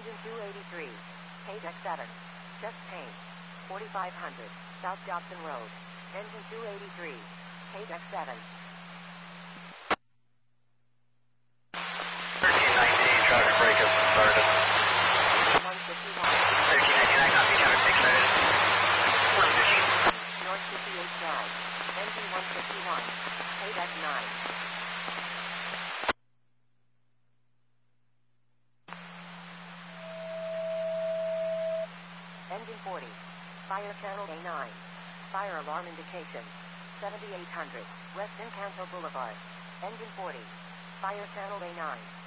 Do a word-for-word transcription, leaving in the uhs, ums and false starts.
Engine two eighty-three. Page X seven. Chest pain. forty-five hundred. South Dobson Road. Engine two eighty-three. Page X seven. thirteen nineteen, traffic breakup started. one fifty-one. thirteen nineteen, I copy, traffic break started. one fifteen. North fifty-eight Drive. Engine one fifty-one. Page X nine. Engine forty. Fire channel A nine. Fire alarm indication. seventy-eight hundred. West Encanto Boulevard. Engine forty. Fire channel A nine.